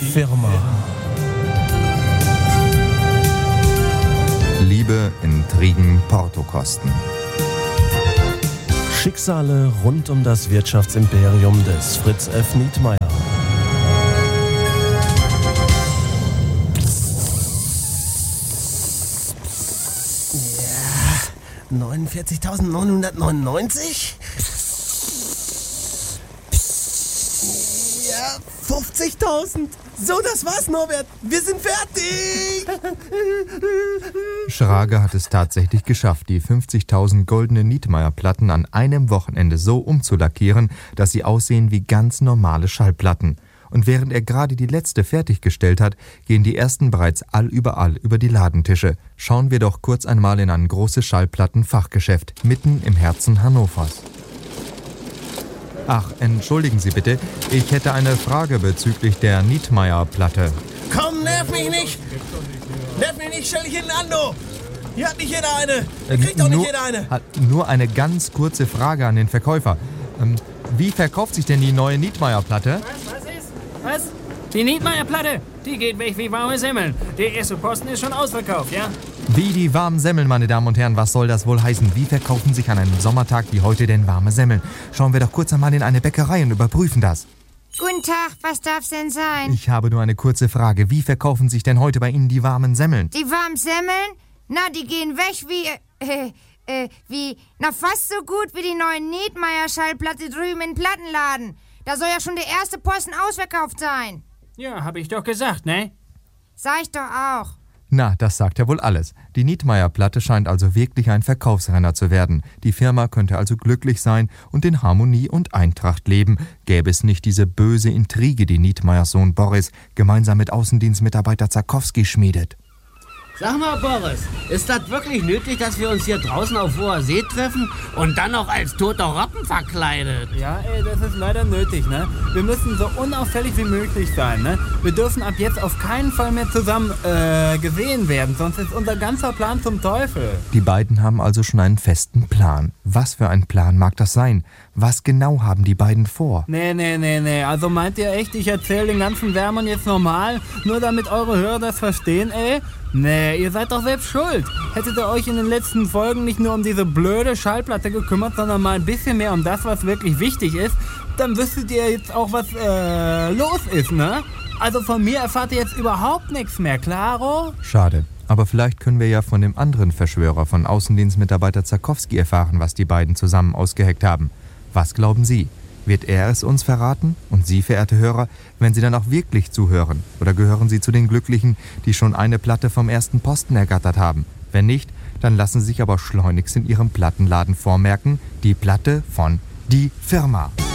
Firma. Liebe, Intrigen, Portokosten. Schicksale rund um das Wirtschaftsimperium des Fritz F. Nietmeyer. Ja, 49.999? Ja, 50.000. So, das war's, Norbert. Wir sind fertig. Schrage hat es tatsächlich geschafft, die 50.000 goldenen Nietmeyer-Platten an einem Wochenende so umzulackieren, dass sie aussehen wie ganz normale Schallplatten. Und während er gerade die letzte fertiggestellt hat, gehen die ersten bereits allüberall über die Ladentische. Schauen wir doch kurz einmal in ein großes Schallplattenfachgeschäft, mitten im Herzen Hannovers. Ach, entschuldigen Sie bitte, ich hätte eine Frage bezüglich der Nietmeyer-Platte. Komm, nerv mich nicht! Nerv mich nicht, stell dich hinten an, du! Hier hat nicht jeder eine! Hier kriegt doch nicht jeder eine! Nur eine ganz kurze Frage an den Verkäufer. Wie verkauft sich denn die neue Nietmeyer-Platte? Was? Die Nietmeyer-Platte? Die geht weg wie warme Semmeln. Der erste Posten ist schon ausverkauft, ja? Wie die warmen Semmeln, meine Damen und Herren, was soll das wohl heißen? Wie verkaufen sich an einem Sommertag wie heute denn warme Semmeln? Schauen wir doch kurz einmal in eine Bäckerei und überprüfen das. Guten Tag, was darf's denn sein? Ich habe nur eine kurze Frage. Wie verkaufen sich denn heute bei Ihnen die warmen Semmeln? Die warmen Semmeln? Na, die gehen weg na fast so gut wie die neue Nietmeyer-Schallplatte drüben im Plattenladen. Da soll ja schon der erste Posten ausverkauft sein. Ja, hab ich doch gesagt, ne? Sag ich doch auch. Na, das sagt ja wohl alles. Die Nietmeyer-Platte scheint also wirklich ein Verkaufsrenner zu werden. Die Firma könnte also glücklich sein und in Harmonie und Eintracht leben, gäbe es nicht diese böse Intrige, die Nietmeyers Sohn Boris gemeinsam mit Außendienstmitarbeiter Zarkowski schmiedet. Sag mal, Boris, ist das wirklich nötig, dass wir uns hier draußen auf hoher See treffen und dann noch als toter Roppen verkleidet? Ja, das ist leider nötig, ne? Wir müssen so unauffällig wie möglich sein, ne? Wir dürfen ab jetzt auf keinen Fall mehr zusammen gesehen werden, sonst ist unser ganzer Plan zum Teufel. Die beiden haben also schon einen festen Plan. Was für ein Plan mag das sein? Was genau haben die beiden vor? Nee. Also meint ihr echt, ich erzähle den ganzen Wärmern jetzt normal, nur damit eure Hörer das verstehen, ey? Nee, ihr seid doch selbst schuld. Hättet ihr euch in den letzten Folgen nicht nur um diese blöde Schallplatte gekümmert, sondern mal ein bisschen mehr um das, was wirklich wichtig ist, dann wüsstet ihr jetzt auch, was los ist, ne? Also von mir erfahrt ihr jetzt überhaupt nichts mehr, klaro? Schade. Aber vielleicht können wir ja von dem anderen Verschwörer, von Außendienstmitarbeiter Zarkowski, erfahren, was die beiden zusammen ausgeheckt haben. Was glauben Sie? Wird er es uns verraten? Und Sie, verehrte Hörer, wenn Sie dann auch wirklich zuhören? Oder gehören Sie zu den Glücklichen, die schon eine Platte vom ersten Posten ergattert haben? Wenn nicht, dann lassen Sie sich aber schleunigst in Ihrem Plattenladen vormerken, die Platte von Die Firma.